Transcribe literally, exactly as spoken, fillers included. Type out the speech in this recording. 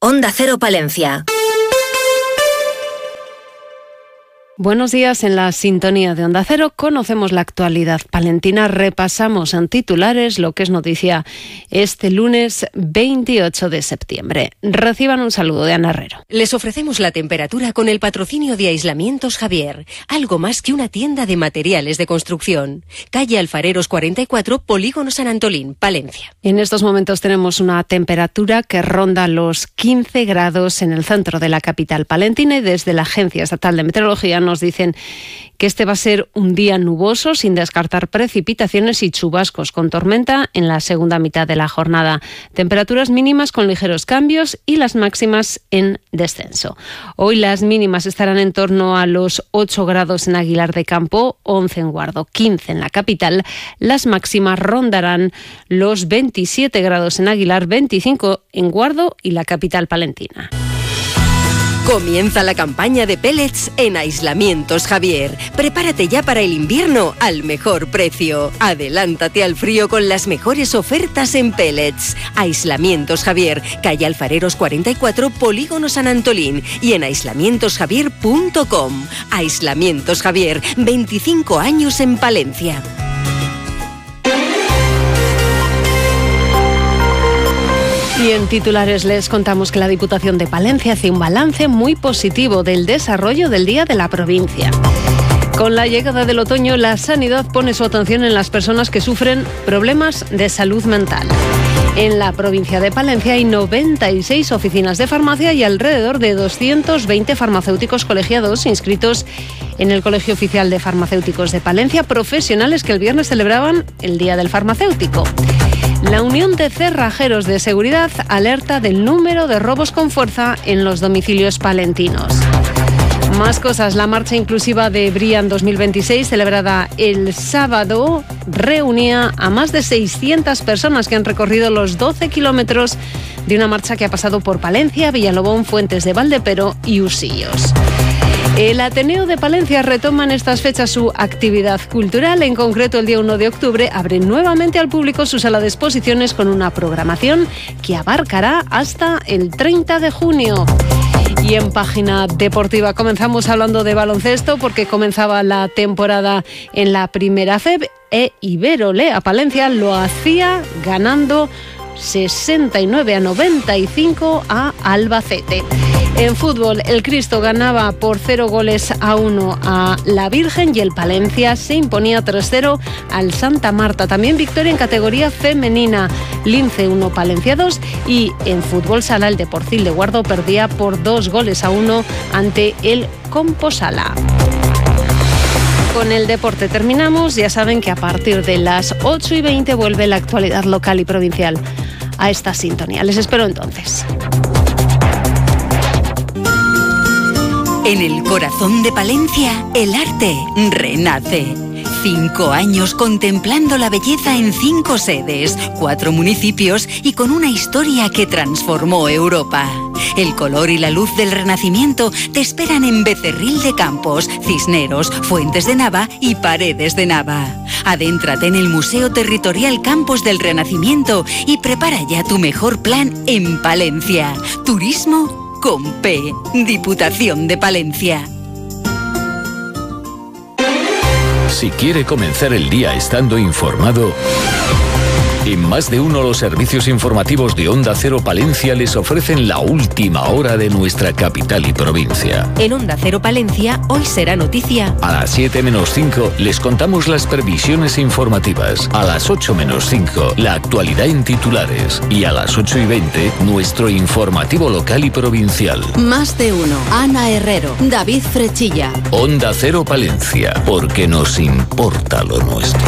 Onda Cero Palencia. Buenos días, en la sintonía de Onda Cero conocemos la actualidad palentina, repasamos en titulares lo que es noticia este lunes veintiocho de septiembre. Reciban un saludo de Ana Herrero. Les ofrecemos la temperatura con el patrocinio de Aislamientos Javier, algo más que una tienda de materiales de construcción. Calle Alfareros cuarenta y cuatro, Polígono San Antolín, Palencia. En estos momentos tenemos una temperatura que ronda los quince grados en el centro de la capital palentina y desde la Agencia Estatal de Meteorología nos dicen que este va a ser un día nuboso sin descartar precipitaciones y chubascos con tormenta en la segunda mitad de la jornada. Temperaturas mínimas con ligeros cambios y las máximas en descenso. Hoy las mínimas estarán en torno a los ocho grados en Aguilar de Campo, once en Guardo, quince en la capital. Las máximas rondarán los veintisiete grados en Aguilar, veinticinco en Guardo y la capital palentina. Comienza la campaña de pellets en Aislamientos Javier. Prepárate ya para el invierno al mejor precio. Adelántate al frío con las mejores ofertas en pellets. Aislamientos Javier, calle Alfareros cuarenta y cuatro, Polígono San Antolín y en aislamientos javier punto com. Aislamientos Javier, veinticinco años en Palencia. Y en titulares les contamos que la Diputación de Palencia hace un balance muy positivo del desarrollo del Día de la Provincia. Con la llegada del otoño, la sanidad pone su atención en las personas que sufren problemas de salud mental. En la provincia de Palencia hay noventa y seis oficinas de farmacia y alrededor de doscientos veinte farmacéuticos colegiados inscritos en el Colegio Oficial de Farmacéuticos de Palencia, profesionales que el viernes celebraban el Día del Farmacéutico. La Unión de Cerrajeros de Seguridad alerta del número de robos con fuerza en los domicilios palentinos. Más cosas, la marcha inclusiva de Brian dos mil veintiséis, celebrada el sábado, reunía a más de seiscientas personas que han recorrido los doce kilómetros de una marcha que ha pasado por Palencia, Villalobón, Fuentes de Valdepero y Usillos. El Ateneo de Palencia retoma en estas fechas su actividad cultural. En concreto, el día uno de octubre abre nuevamente al público su sala de exposiciones con una programación que abarcará hasta el treinta de junio. Y en página deportiva comenzamos hablando de baloncesto porque comenzaba la temporada en la Primera F E B e Iberolea Palencia lo hacía ganando sesenta y nueve a noventa y cinco a Albacete. En fútbol, el Cristo ganaba por cero goles a uno a la Virgen y el Palencia se imponía tres cero al Santa Marta. También victoria en categoría femenina, Lince uno, Palencia dos, y en fútbol sala el Deporcil de Guardo perdía por dos goles a uno ante el Composala. Con el deporte terminamos. Ya saben que a partir de las ocho y veinte vuelve la actualidad local y provincial a esta sintonía. Les espero entonces. En el corazón de Palencia, el arte renace. Cinco años contemplando la belleza en cinco sedes, cuatro municipios y con una historia que transformó Europa. El color y la luz del Renacimiento te esperan en Becerril de Campos, Cisneros, Fuentes de Nava y Paredes de Nava. Adéntrate en el Museo Territorial Campos del Renacimiento y prepara ya tu mejor plan en Palencia. Turismo con P. Diputación de Palencia. Si quiere comenzar el día estando informado, en Más de Uno los servicios informativos de Onda Cero Palencia les ofrecen la última hora de nuestra capital y provincia. En Onda Cero Palencia, hoy será noticia. A las siete menos cinco les contamos las previsiones informativas. A las ocho menos cinco, la actualidad en titulares. Y a las ocho y veinte, nuestro informativo local y provincial. Más de Uno, Ana Herrero, David Frechilla. Onda Cero Palencia, porque nos importa lo nuestro.